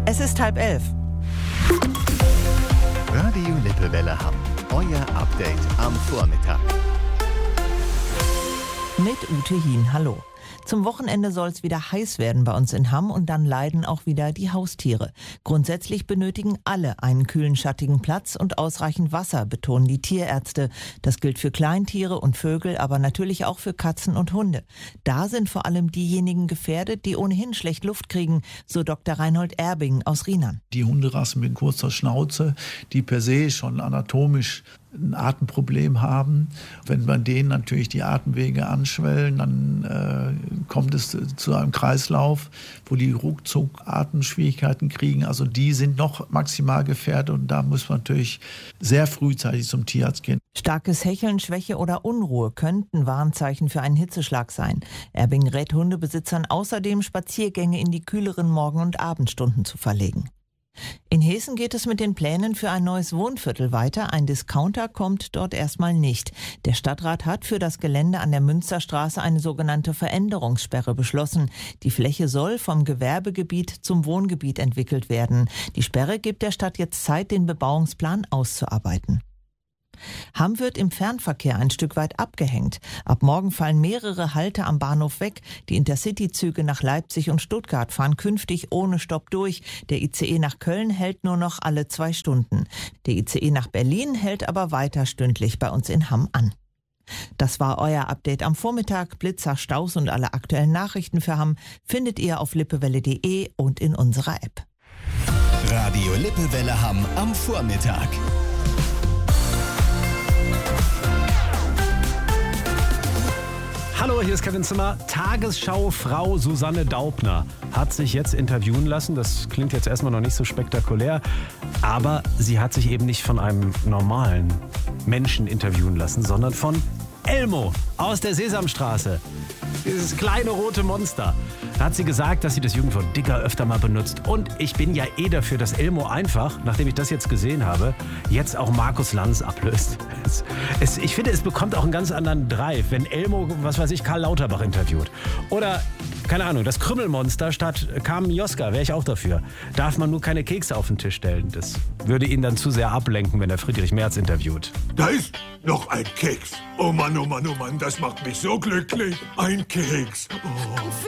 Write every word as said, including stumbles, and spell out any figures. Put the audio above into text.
Es ist halb elf. Radio Lippewelle Hamm. Euer Update am Vormittag. Mit Ute Hien, hallo. Zum Wochenende soll es wieder heiß werden bei uns in Hamm und dann leiden auch wieder die Haustiere. Grundsätzlich benötigen alle einen kühlen, schattigen Platz und ausreichend Wasser, betonen die Tierärzte. Das gilt für Kleintiere und Vögel, aber natürlich auch für Katzen und Hunde. Da sind vor allem diejenigen gefährdet, die ohnehin schlecht Luft kriegen, so Doktor Reinhold Erbing aus Rheinland. Die Hunderassen mit kurzer Schnauze, die per se schon anatomisch ein Atemproblem haben. Wenn bei denen natürlich die Atemwege anschwellen, dann äh, kommt es zu einem Kreislauf, wo die ruckzuck Atemschwierigkeiten kriegen. Also die sind noch maximal gefährdet und da muss man natürlich sehr frühzeitig zum Tierarzt gehen. Starkes Hecheln, Schwäche oder Unruhe könnten Warnzeichen für einen Hitzeschlag sein. Erbing rät Hundebesitzern außerdem, Spaziergänge in die kühleren Morgen- und Abendstunden zu verlegen. In Hessen geht es mit den Plänen für ein neues Wohnviertel weiter. Ein Discounter kommt dort erstmal nicht. Der Stadtrat hat für das Gelände an der Münsterstraße eine sogenannte Veränderungssperre beschlossen. Die Fläche soll vom Gewerbegebiet zum Wohngebiet entwickelt werden. Die Sperre gibt der Stadt jetzt Zeit, den Bebauungsplan auszuarbeiten. Hamm wird im Fernverkehr ein Stück weit abgehängt. Ab morgen fallen mehrere Halte am Bahnhof weg. Die Intercity-Züge nach Leipzig und Stuttgart fahren künftig ohne Stopp durch. Der I C E nach Köln hält nur noch alle zwei Stunden. Der I C E nach Berlin hält aber weiter stündlich bei uns in Hamm an. Das war euer Update am Vormittag. Blitzer, Staus und alle aktuellen Nachrichten für Hamm findet ihr auf lippewelle punkt de und in unserer App. Radio Lippewelle Hamm am Vormittag. Hallo, hier ist Kevin Zimmer. Tagesschau-Frau Susanne Daubner hat sich jetzt interviewen lassen. Das klingt jetzt erstmal noch nicht so spektakulär, aber sie hat sich eben nicht von einem normalen Menschen interviewen lassen, sondern von Elmo aus der Sesamstraße. Dieses kleine rote Monster. Da hat sie gesagt, dass sie das Jugendwort Dicker öfter mal benutzt. Und ich bin ja eh dafür, dass Elmo einfach, nachdem ich das jetzt gesehen habe, jetzt auch Markus Lanz ablöst. Es, es, ich finde, es bekommt auch einen ganz anderen Drive, wenn Elmo, was weiß ich, Karl Lauterbach interviewt. Oder, keine Ahnung, das Krümmelmonster statt Carmen Joska, wäre ich auch dafür. Darf man nur keine Kekse auf den Tisch stellen. Das würde ihn dann zu sehr ablenken, wenn er Friedrich Merz interviewt. Da ist noch ein Keks. Oh Mann, oh Mann, oh Mann, das macht mich so glücklich. Ein Keks. Oh.